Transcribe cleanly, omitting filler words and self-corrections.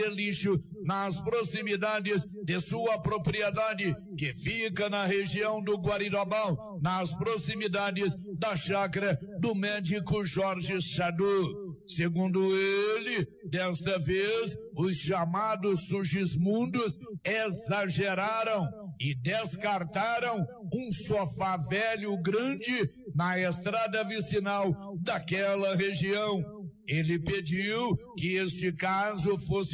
lixo nas proximidades de sua propriedade, que fica na região do Guarirobal, nas proximidades da chácara do médico Jorge Sadu. Segundo ele, desta vez, os chamados Sugismundos exageraram e descartaram um sofá velho grande na estrada vicinal daquela região. Ele pediu que este caso fosse